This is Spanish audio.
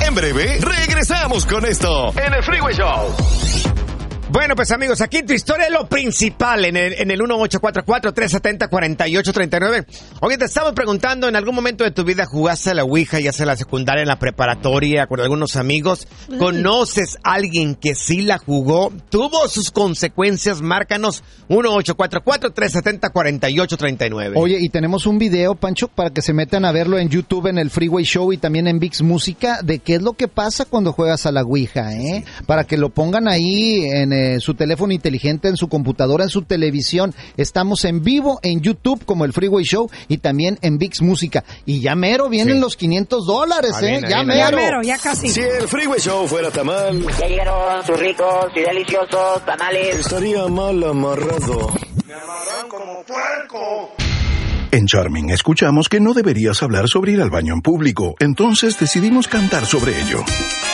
En breve, regresamos con esto en el Freeway Show. Bueno, pues amigos, aquí tu historia es lo principal en el 1844-370-4839. Oye, te estamos preguntando, ¿en algún momento de tu vida jugaste a la Ouija, ya sea en la secundaria, en la preparatoria, con algunos amigos? ¿Conoces a alguien que sí la jugó? ¿Tuvo sus consecuencias? Márcanos 1844-370-4839. Oye, y tenemos un video, Pancho, para que se metan a verlo en YouTube, en el Freeway Show y también en ViX Música, de qué es lo que pasa cuando juegas a la Ouija, ¿eh? Sí. Para que lo pongan ahí en su teléfono inteligente, en su computadora, en su televisión. Estamos en vivo en YouTube como el Freeway Show y también en ViX Música. Y ya mero vienen los $500, ¿eh? Ya mero, ya casi. Si el Freeway Show fuera tamal, ya llegaron sus ricos y deliciosos tamales. Estaría mal amarrado. Me amarran como puerco. En Charming escuchamos que no deberías hablar sobre ir al baño en público, entonces decidimos cantar sobre ello.